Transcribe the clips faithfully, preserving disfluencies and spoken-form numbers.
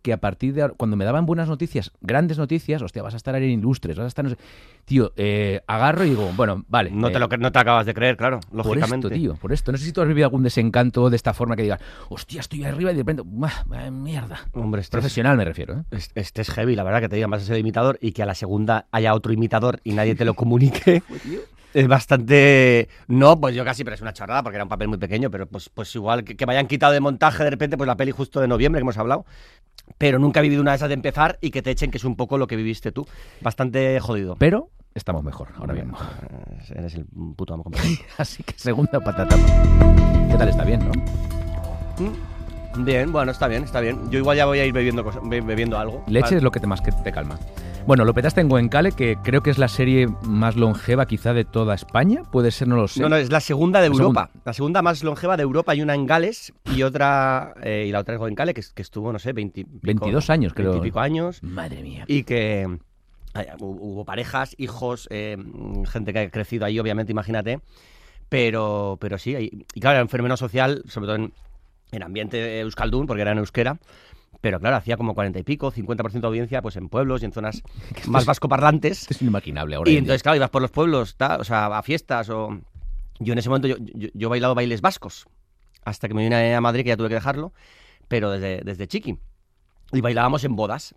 que a partir de ahora, cuando me daban buenas noticias, grandes noticias, hostia, vas a estar en Ilustres, vas a estar... No sé, tío, eh, agarro y digo, bueno, vale. No, eh, te lo, no te acabas de creer, claro, lógicamente. Por esto, tío, por esto. No sé si tú has vivido algún desencanto de esta forma que digas, hostia, estoy arriba y de repente, ¡buah, mierda! Hombre, este profesional es, me refiero, ¿eh? Este es heavy, la verdad, que te digan vas a ser imitador y que a la segunda haya otro imitador y nadie te lo comunique. Es bastante... No, pues yo casi, pero es una chorrada porque era un papel muy pequeño, pero pues, pues igual que, que me hayan quitado de montaje de repente pues la peli justo de noviembre que hemos hablado, pero nunca he vivido una de esas de empezar y que te echen, que es un poco lo que viviste tú. Bastante jodido. Pero estamos mejor ahora mismo. Eres el puto amo. Así que segunda patata. ¿Qué tal? Está bien, ¿no? Mm, bien, bueno, está bien, está bien. Yo igual ya voy a ir bebiendo, cosa, bebiendo algo. Leche ¿vale? Es lo que te más que te calma. Bueno, lo petaste en Goenkale, que creo que es la serie más longeva quizá de toda España. Puede ser, no lo sé. No, no, es la segunda de la Europa. Segunda. La segunda más longeva de Europa. Hay una en Gales y otra eh, y la otra es Goenkale, que, que estuvo, no sé, veinte, pico, veintidós años, creo. veinte y pico años. Madre mía. Y que eh, hubo parejas, hijos, eh, gente que ha crecido ahí, obviamente, imagínate. Pero, pero sí, y, y claro, era un fenómeno social, sobre todo en, en ambiente euskaldun, porque era en euskera. Pero claro, hacía como cuarenta y pico, cincuenta por ciento de audiencia pues en pueblos y en zonas más vascoparlantes. Es inimaginable ahora. Y entonces, claro, ibas por los pueblos, ta, o sea, a fiestas o... Yo en ese momento, yo, yo, yo he bailado bailes vascos, hasta que me vine a Madrid, que ya tuve que dejarlo, pero desde, desde chiqui. Y bailábamos en bodas.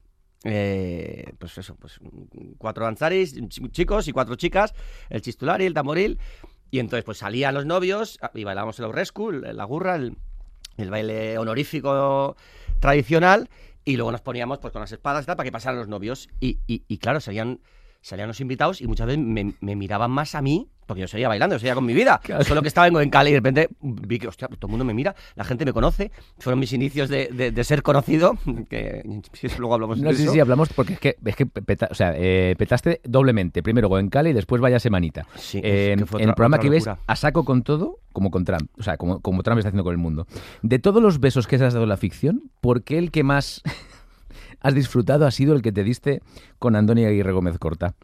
Eh, pues eso, pues cuatro danzaris, chicos y cuatro chicas, el chistulari, el tamboril. Y entonces pues salían los novios y bailábamos el aurrescu, la gurra, el, el baile honorífico tradicional, y luego nos poníamos pues con las espadas y tal para que pasaran los novios y, y, y claro, salían, salían los invitados y muchas veces me, me miraban más a mí porque yo seguía bailando, yo seguía con mi vida, claro. Solo que estaba en Goenkale y de repente vi que, hostia, todo el mundo me mira, la gente me conoce, fueron mis inicios de, de, de ser conocido, que si eso luego hablamos no, de sí, eso. Sí, hablamos porque es que, es que peta, o sea, eh, petaste doblemente, primero Goenkale y después Vaya Semanita. Sí, eh, que fue en otra, el programa otra que ves, locura. a saco con todo, como con Trump, o sea, como, como Trump está haciendo con el mundo. De todos los besos que has dado en la ficción, ¿por qué el que más has disfrutado ha sido el que te diste con Andoni Aguirre Gómez Corta?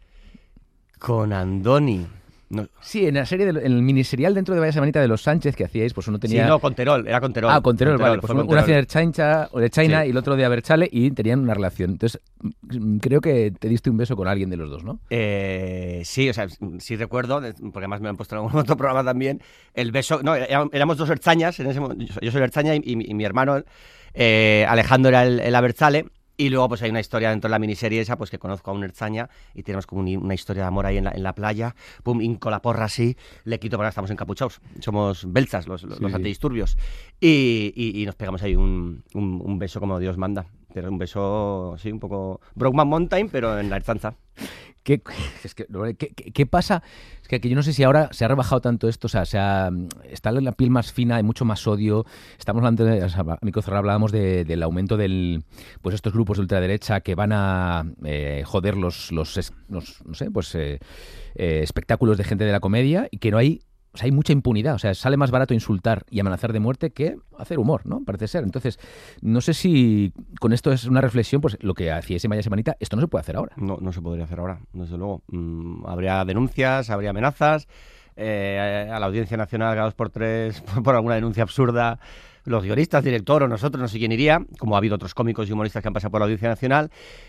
Con Andoni... No. Sí, en la serie, de, en el miniserial dentro de Vaya Semanita de los Sánchez que hacíais, pues uno tenía... Sí, no, con Terol, era con Terol. Ah, con Terol, vale. Pues uno uno hacía de China, o de China sí. Y el otro de Aberchale y tenían una relación. Entonces, creo que te diste un beso con alguien de los dos, ¿no? Eh, sí, o sea, sí recuerdo, porque además me han puesto en algún otro programa también, el beso... No, éramos dos ertzañas, en ese momento, yo soy ertzaña y, y, y mi hermano, eh, Alejandro, era el, el Abertzale. Y luego pues hay una historia dentro de la miniserie esa, pues que conozco a un ertzaña y tenemos como un, una historia de amor ahí en la, en la playa. Pum, hinco la porra así, le quito porque estamos encapuchados. Somos belzas, los, los, sí, los antidisturbios. Y, y, y nos pegamos ahí un, un, un beso como Dios manda. Pero un beso, sí, un poco Brokeback Mountain, pero en la Ertzaintza. ¿Qué, es que, ¿qué, qué, ¿Qué pasa? Es que, que yo no sé si ahora se ha rebajado tanto esto, o sea, se ha, está la piel más fina, hay mucho más odio. Estamos hablando, de, o sea, a micro cerrado hablábamos de, del aumento del, pues estos grupos de ultraderecha que van a eh, joder los, los, los, no sé, pues eh, eh, espectáculos de gente de la comedia y que no hay, o sea, hay mucha impunidad. O sea, sale más barato insultar y amenazar de muerte que hacer humor, ¿no? Parece ser. Entonces, no sé si con esto es una reflexión, pues lo que hacía ese Vaya Semanita, esto no se puede hacer ahora. No, no se podría hacer ahora, desde luego. Mm, habría denuncias, habría amenazas. Eh, a la Audiencia Nacional cada dos por tres por alguna denuncia absurda. Los guionistas, director o nosotros, no sé quién iría, como ha habido otros cómicos y humoristas que han pasado por la Audiencia Nacional.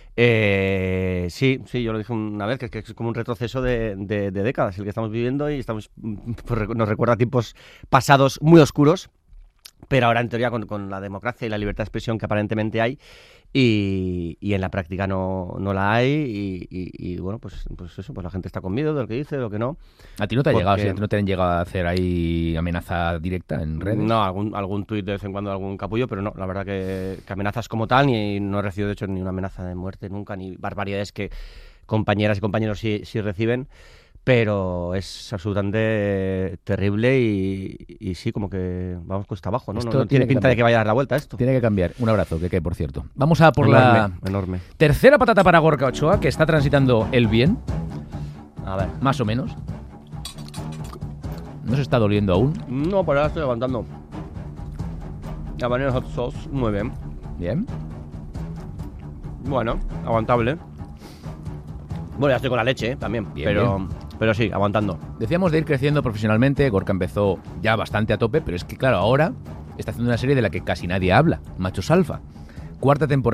Eh, sí, sí, yo lo dije una vez, que, que es como un retroceso de, de, de décadas el que estamos viviendo y estamos pues, nos recuerda a tiempos pasados muy oscuros, pero ahora en teoría con, con la democracia y la libertad de expresión que aparentemente hay y, y en la práctica no, no la hay y, y, y bueno, pues, pues eso, pues la gente está con miedo de lo que dice, de lo que no. ¿A ti no te ha porque... llegado, si no te han llegado a hacer ahí amenaza directa en redes? No, algún, algún tuit de vez en cuando, algún capullo, pero no, la verdad que, que amenazas como tal, ni no he recibido de hecho ni una amenaza de muerte nunca, ni barbaridades que compañeras y compañeros sí, sí reciben. Pero es absolutamente terrible y, y sí, como que vamos cuesta abajo, ¿no? No, no tiene, tiene pinta de que vaya a dar la vuelta esto. Tiene que cambiar. Un abrazo, que, que por cierto. Vamos a por enorme, la enorme. tercera patata para Gorka Ochoa, que está transitando el bien. A ver. Más o menos. ¿No se está doliendo aún? No, pero ahora estoy aguantando. La vanilla hot sauce, muy bien. Bien. Bueno, aguantable. Bueno, ya estoy con la leche, ¿eh? También, bien, pero, bien. pero sí, aguantando. Decíamos de ir creciendo profesionalmente, Gorka empezó ya bastante a tope, pero es que claro, ahora está haciendo una serie de la que casi nadie habla, Machos Alfa. cuarta temporada